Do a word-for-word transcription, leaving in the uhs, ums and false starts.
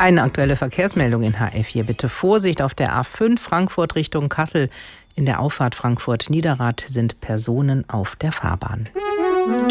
Eine aktuelle Verkehrsmeldung in H F vier. Bitte Vorsicht auf der A fünf Frankfurt Richtung Kassel. In der Auffahrt Frankfurt-Niederrad sind Personen auf der Fahrbahn.